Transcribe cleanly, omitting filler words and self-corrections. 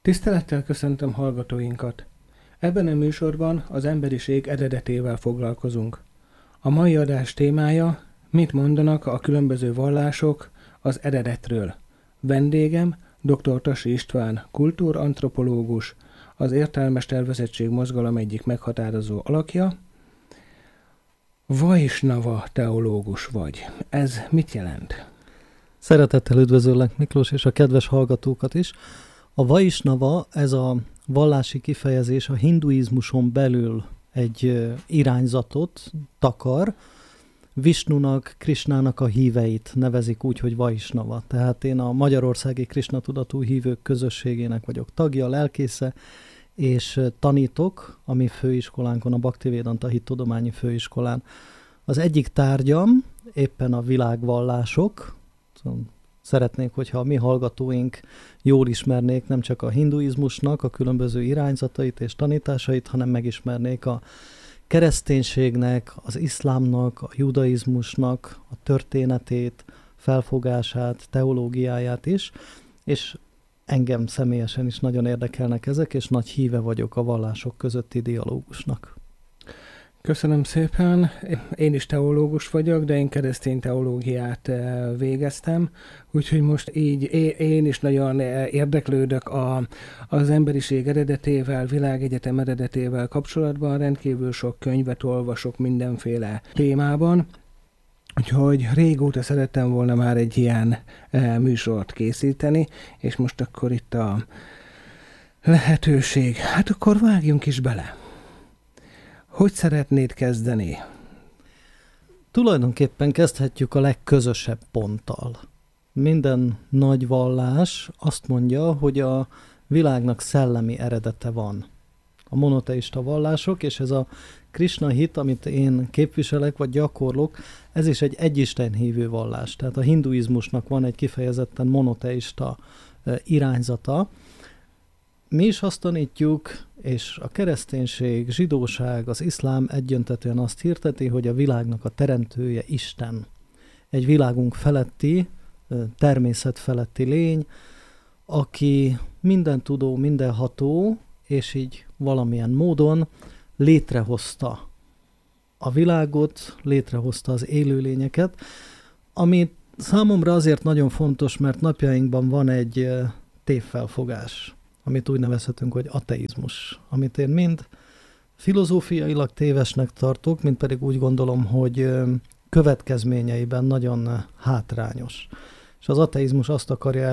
Tisztelettel köszöntöm hallgatóinkat! Ebben a műsorban az emberiség eredetével foglalkozunk. A mai adás témája: mit mondanak a különböző vallások az eredetről. Vendégem dr. Tasi István, kultúrantropológus, az Értelmes Tervezettség mozgalom egyik meghatározó alakja. Vaisnava teológus vagy. Ez mit jelent? Szeretettel üdvözöllek, Miklós, és a kedves hallgatókat is. A vaisnava, ez a vallási kifejezés a hinduizmuson belül egy irányzatot takar. Visnunak, Krisnának a híveit nevezik úgy, hogy vaisnava. Tehát én a Magyarországi Krisna tudatú hívők közösségének vagyok tagja, lelkésze, és tanítok a mi főiskolánkon, a Bhaktivedanta Hittudományi Főiskolán. Az egyik tárgyam éppen a világvallások. Szeretnék, hogyha a mi hallgatóink jól ismernék nem csak a hinduizmusnak a különböző irányzatait és tanításait, hanem megismernék a kereszténységnek, az iszlámnak, a judaizmusnak a történetét, felfogását, teológiáját is, és engem személyesen is nagyon érdekelnek ezek, és nagy híve vagyok a vallások közötti dialógusnak. Köszönöm szépen. Én is teológus vagyok, de én keresztény teológiát végeztem, úgyhogy most így én is nagyon érdeklődök az emberiség eredetével, világegyetem eredetével kapcsolatban, rendkívül sok könyvet olvasok mindenféle témában, úgyhogy régóta szerettem volna már egy ilyen műsort készíteni, és most akkor itt a lehetőség. Hát akkor vágjunk is bele. Hogy szeretnéd kezdeni? Tulajdonképpen kezdhetjük a legközösebb ponttal. Minden nagy vallás azt mondja, hogy a világnak szellemi eredete van. A monoteista vallások, és ez a Krisna hit, amit én képviselek vagy gyakorlok, ez is egy egyisten hívő vallás. Tehát a hinduizmusnak van egy kifejezetten monoteista irányzata. Mi is azt tanítjuk, és a kereszténység, zsidóság, az iszlám egyöntetően azt hirdeti, hogy a világnak a teremtője Isten. Egy világunk feletti, természet feletti lény, aki mindentudó, mindenható, és így valamilyen módon létrehozta a világot, létrehozta az élőlényeket, ami számomra azért nagyon fontos, mert napjainkban van egy tévfelfogás, amit úgy nevezhetünk, hogy ateizmus, amit én mind filozófiailag tévesnek tartok, mint pedig úgy gondolom, hogy következményeiben nagyon hátrányos. És az ateizmus azt akarja